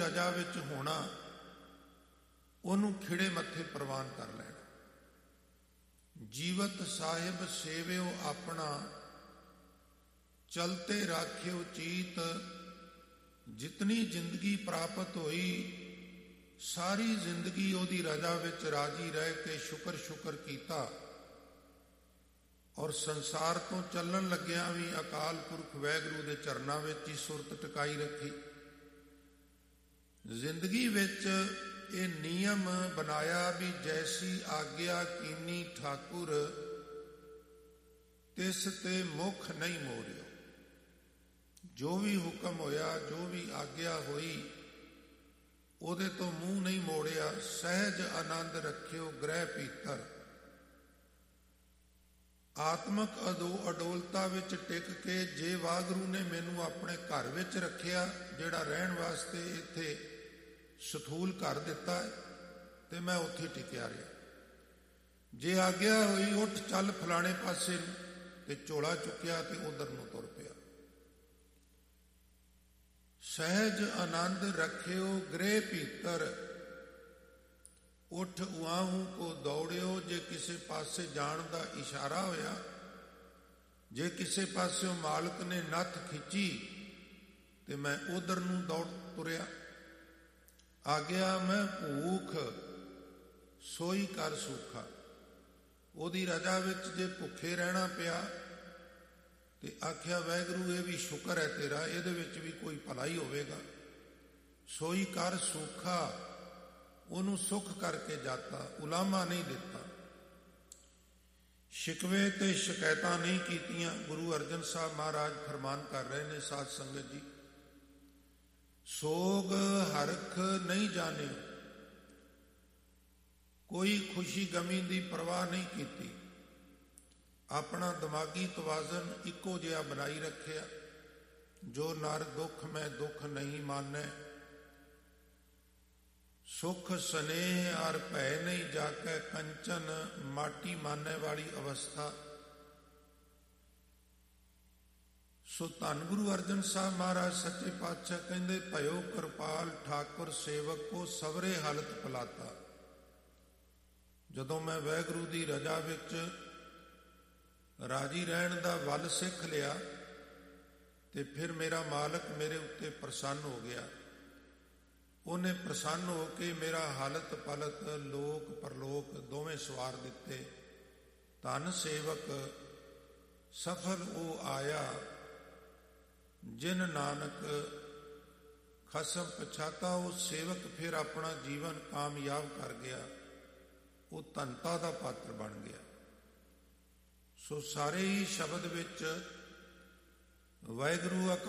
ਰਜਾ ਵਿੱਚ ਹੋਣਾ, ਉਹਨੂੰ ਖਿੜੇ ਮੱਥੇ ਪ੍ਰਵਾਨ ਕਰ ਲੈਣਾ। ਜੀਵਤ ਸਾਹਿਬ ਸੇਵਿਓ ਆਪਣਾ, ਚਲਤੇ ਰਾਖਿਓ ਚੀਤ। ਜਿਤਨੀ ਜ਼ਿੰਦਗੀ ਪ੍ਰਾਪਤ ਹੋਈ, ਸਾਰੀ ਜ਼ਿੰਦਗੀ ਉਹਦੀ ਰਜਾ ਵਿੱਚ ਰਾਜੀ ਰਹਿ ਕੇ ਸ਼ੁਕਰ ਸ਼ੁਕਰ ਕੀਤਾ, ਔਰ ਸੰਸਾਰ ਤੋਂ ਚੱਲਣ ਲੱਗਿਆ ਵੀ ਅਕਾਲ ਪੁਰਖ ਵਾਹਿਗੁਰੂ ਦੇ ਚਰਨਾਂ ਵਿੱਚ ਹੀ ਸੁਰਤ ਟਿਕਾਈ ਰੱਖੀ। ਜ਼ਿੰਦਗੀ ਵਿੱਚ ਇਹ ਨਿਯਮ ਬਣਾਇਆ ਵੀ ਜੈਸੀ ਆਗਿਆ ਕੀਨੀ ਠਾਕੁਰ, ਤਿਸ ਤੇ ਮੁਖ ਨਹੀਂ ਮੋੜਿਓ। ਜੋ ਵੀ ਹੁਕਮ ਹੋਇਆ, ਜੋ ਵੀ ਆਗਿਆ ਹੋਈ, ਉਹਦੇ ਤੋਂ ਮੂੰਹ ਨਹੀਂ ਮੋੜਿਆ। ਸਹਿਜ ਆਨੰਦ ਰੱਖਿਓ ਗ੍ਰਹਿ ਭੀਤਰ। ਆਤਮਕ ਅਡੋਲਤਾ ਵਿੱਚ ਟਿਕ ਕੇ, ਜੇ ਵਾਹਿਗੁਰੂ ਨੇ ਮੈਨੂੰ ਆਪਣੇ ਘਰ ਵਿੱਚ ਰੱਖਿਆ, ਜਿਹੜਾ ਰਹਿਣ ਵਾਸਤੇ ਇੱਥੇ ਸਥੂਲ ਘਰ ਦਿੱਤਾ ਹੈ, ਤੇ ਮੈਂ ਉੱਥੇ ਟਿਕਿਆ ਰਿਹਾ। ਜੇ ਆਗਿਆ ਹੋਈ ਉੱਠ ਚੱਲ ਫਲਾਣੇ ਪਾਸੇ ਨੂੰ, ਤੇ ਝੋਲਾ ਚੁੱਕਿਆ ਤੇ ਉਧਰ ਨੂੰ ਤੁਰ ਪਿਆ। ਸਹਿਜ ਆਨੰਦ ਰੱਖਿਓ ਗ੍ਰਹਿ ਭੀਤਰ। ਉੱਠ ਉਆਹੂ ਕੋ ਦੌੜਿਓ। ਜੇ ਕਿਸੇ ਪਾਸੇ ਜਾਣ ਦਾ ਇਸ਼ਾਰਾ ਹੋਇਆ, ਜੇ ਕਿਸੇ ਪਾਸਿਓਂ ਮਾਲਕ ਨੇ ਨੱਥ ਖਿੱਚੀ, ਤੇ ਮੈਂ ਉਧਰ ਨੂੰ ਦੌੜ ਤੁਰਿਆ। ਆਗਿਆ ਮੈਂ ਭੂਖ, ਸੋਈ ਕਰ ਸੂਖਾ। ਉਹਦੀ ਰਜਾ ਵਿੱਚ ਜੇ ਭੁੱਖੇ ਰਹਿਣਾ ਪਿਆ, ਤੇ ਆਖਿਆ ਵਾਹਿਗੁਰੂ ਇਹ ਵੀ ਸ਼ੁਕਰ ਹੈ ਤੇਰਾ, ਇਹਦੇ ਵਿੱਚ ਵੀ ਕੋਈ ਭਲਾ ਹੀ ਹੋਵੇਗਾ। ਸੋਈ ਕਰ ਸੂਖਾ, ਉਹਨੂੰ ਸੁੱਖ ਕਰਕੇ ਜਾਤਾ, ਉਲਾਮਾ ਨਹੀਂ ਦਿੱਤਾ। ਸ਼ਿਕਵੇ ਤੇ ਸ਼ਿਕਾਇਤਾਂ ਨਹੀਂ ਕੀਤੀਆਂ। ਗੁਰੂ ਅਰਜਨ ਸਾਹਿਬ ਮਹਾਰਾਜ ਫਰਮਾਨ ਕਰ ਰਹੇ ਨੇ, ਸਾਧ ਸੰਗਤ ਜੀ, ਸੋਗ ਹਰਖ ਨਹੀਂ ਜਾਣਿਓ। ਕੋਈ ਖੁਸ਼ੀ ਗਮੀ ਦੀ ਪਰਵਾਹ ਨਹੀਂ ਕੀਤੀ। ਆਪਣਾ ਦਿਮਾਗੀ ਤਵਾਜ਼ਨ ਇੱਕੋ ਜਿਹਾ ਬਣਾਈ ਰੱਖਿਆ। ਜੋ ਨਰ ਦੁੱਖ ਮੈਂ ਦੁੱਖ ਨਹੀਂ ਮਾਨੈ, ਸੁਖ ਸਨੇਹ ਅਰ ਭੈ ਨਹੀਂ ਜਾਕੈ, ਕੰਚਨ ਮਾਟੀ ਮਾਨੈ ਵਾਲੀ ਅਵਸਥਾ। ਸੋ ਧੰਨ ਗੁਰੂ ਅਰਜਨ ਸਾਹਿਬ ਮਹਾਰਾਜ ਸੱਚੇ ਪਾਤਸ਼ਾਹ ਕਹਿੰਦੇ, ਭਇਓ ਕਿਰਪਾਲ ਠਾਕੁਰ ਸੇਵਕ ਕੋ ਸਵਰੇ ਹਾਲਤ ਪਲਾਤਾ। ਜਦੋਂ ਮੈਂ ਵਾਹਿਗੁਰੂ ਦੀ ਰਜਾ ਵਿੱਚ ਰਾਜੀ ਰਹਿਣ ਦਾ ਵੱਲ ਸਿੱਖ ਲਿਆ, ਤੇ ਫਿਰ ਮੇਰਾ ਮਾਲਕ ਮੇਰੇ ਉੱਤੇ ਪ੍ਰਸੰਨ ਹੋ ਗਿਆ। ਉਹਨੇ ਪ੍ਰਸੰਨ ਹੋ ਕੇ ਮੇਰਾ ਹਾਲਤ ਪਲਤ ਲੋਕ ਪਰਲੋਕ ਦੋਵੇਂ ਸਵਾਰ ਦਿੱਤੇ। ਧੰਨ ਸੇਵਕ ਸਫਲ ਉਹ ਆਇਆ, ਜਿਨ ਨਾਨਕ ਖਸਮ ਪਛਾਤਾ। ਉਹ ਸੇਵਕ ਫਿਰ ਆਪਣਾ ਜੀਵਨ ਕਾਮਯਾਬ ਕਰ ਗਿਆ, ਉਹ ਧਨਤਾ ਦਾ ਪਾਤਰ ਬਣ ਗਿਆ। ਸੋ ਸਾਰੇ ਹੀ ਸ਼ਬਦ ਵਿੱਚ ਵਾਹਿਗੁਰੂ